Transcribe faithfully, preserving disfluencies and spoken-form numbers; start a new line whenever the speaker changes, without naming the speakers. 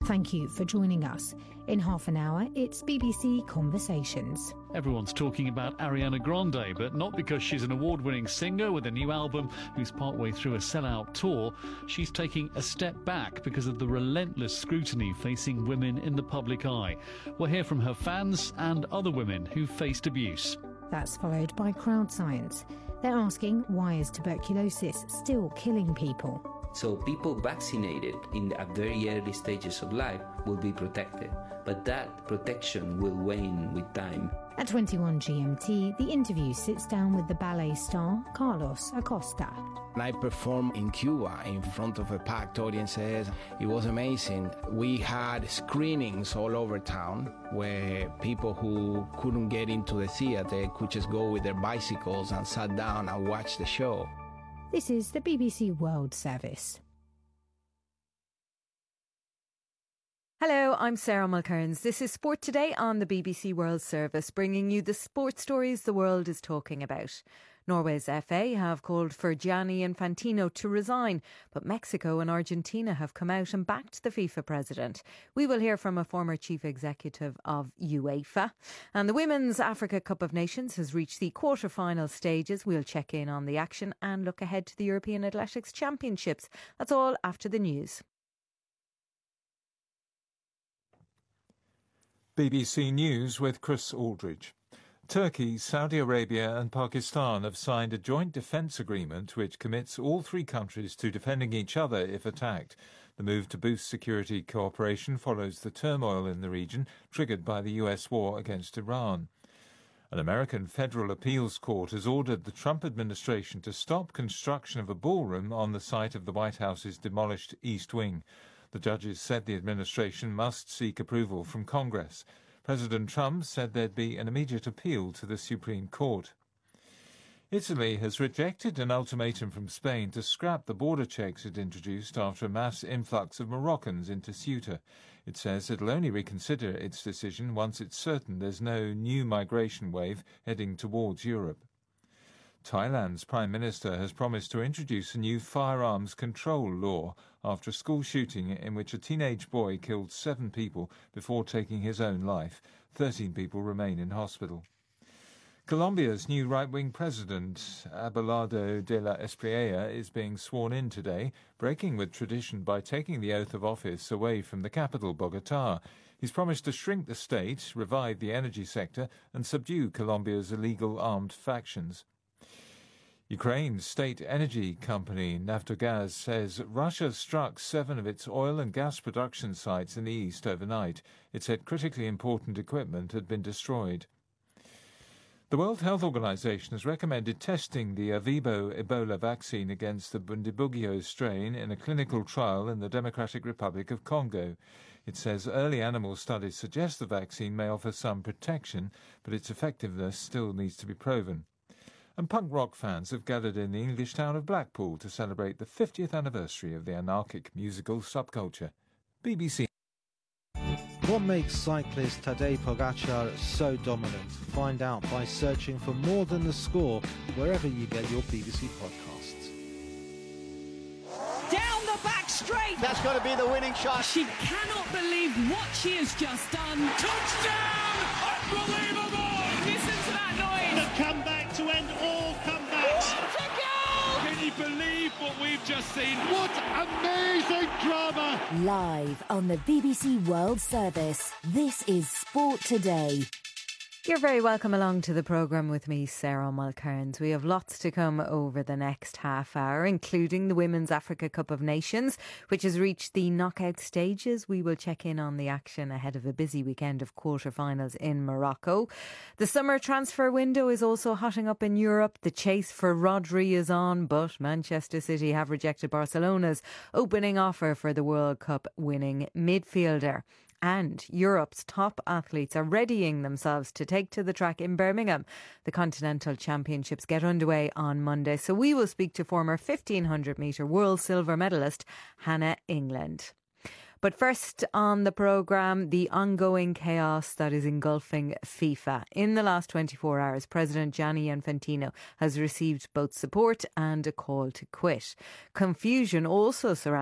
Thank you for joining us. In half an hour, it's B B C Conversations.
Everyone's talking about Ariana Grande, but not because she's an award-winning singer with a new album who's partway through a sell-out tour. She's taking a step back because of the relentless scrutiny facing women in the public eye. We'll hear from her fans and other women who faced abuse.
That's followed by Crowd Science. They're asking, why is tuberculosis still killing people?
So people vaccinated in at very early stages of life will be protected, but that protection will wane with time.
At twenty-one G M T, The Interview sits down with the ballet star Carlos Acosta.
I performed in Cuba in front of a packed audiences. It was amazing. We had screenings all over town where people who couldn't get into the theater could just go with their bicycles and sat down and watch the show.
This is the B B C World Service.
Hello, I'm Sarah Mulcairns. This is Sport Today on the B B C World Service, bringing you the sports stories the world is talking about. Norway's F A have called for Gianni Infantino to resign, but Mexico and Argentina have come out and backed the FIFA president. We will hear from a former chief executive of UEFA. And the Women's Africa Cup of Nations has reached the quarter-final stages. We'll check in on the action and look ahead to the European Athletics Championships. That's all after the news.
B B C News with Chris Aldridge. Turkey, Saudi Arabia and Pakistan have signed a joint defence agreement which commits all three countries to defending each other if attacked. The move to boost security cooperation follows the turmoil in the region triggered by the U S war against Iran. An American federal appeals court has ordered the Trump administration to stop construction of a ballroom on the site of the White House's demolished East Wing. The judges said the administration must seek approval from Congress. President Trump said there'd be an immediate appeal to the Supreme Court. Italy has rejected an ultimatum from Spain to scrap the border checks it introduced after a mass influx of Moroccans into Ceuta. It says it'll only reconsider its decision once it's certain there's no new migration wave heading towards Europe. Thailand's Prime Minister has promised to introduce a new firearms control law after a school shooting in which a teenage boy killed seven people before taking his own life. Thirteen people remain in hospital. Colombia's new right-wing president, Abelardo de la Espriella, is being sworn in today, breaking with tradition by taking the oath of office away from the capital, Bogotá. He's promised to shrink the state, revive the energy sector and subdue Colombia's illegal armed factions. Ukraine's state energy company Naftogaz says Russia struck seven of its oil and gas production sites in the east overnight. It said critically important equipment had been destroyed. The World Health Organization has recommended testing the Ervebo Ebola vaccine against the Bundibugyo strain in a clinical trial in the Democratic Republic of Congo. It says early animal studies suggest the vaccine may offer some protection, but its effectiveness still needs to be proven. And punk rock fans have gathered in the English town of Blackpool to celebrate the fiftieth anniversary of the anarchic musical subculture. B B C.
What makes cyclist Tadej Pogacar so dominant? Find out by searching for More Than the Score wherever you get your B B C podcasts.
Down the back straight!
That's got to be the winning shot.
She cannot believe what she has just done.
Touchdown! Unbelievable!
Listen to that noise!
The comeback to end all comebacks.
What a goal!
Can you believe what we've just seen? What amazing drama!
Live on the B B C World Service, this is Sport Today.
You're very welcome along to the programme with me, Sarah Mulcairns. We have lots to come over the next half hour, including the Women's Africa Cup of Nations, which has reached the knockout stages. We will check in on the action ahead of a busy weekend of quarter-finals in Morocco. The summer transfer window is also hotting up in Europe. The chase for Rodri is on, but Manchester City have rejected Barcelona's opening offer for the World Cup winning midfielder. And Europe's top athletes are readying themselves to take to the track in Birmingham. The Continental Championships get underway on Monday, so we will speak to former fifteen hundred metre world silver medalist Hannah England. But first on the programme, the ongoing chaos that is engulfing FIFA. In the last twenty-four hours, President Gianni Infantino has received both support and a call to quit. Confusion also surrounds